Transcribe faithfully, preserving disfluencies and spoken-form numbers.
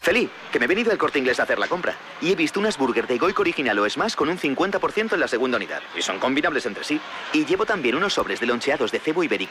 Feli, que me he venido al Corte Inglés a hacer la compra y he visto unas burger de Goico original o Smash con un cincuenta por ciento en la segunda unidad. Y son combinables entre sí. Y llevo también unos sobres de loncheados de cebo ibérico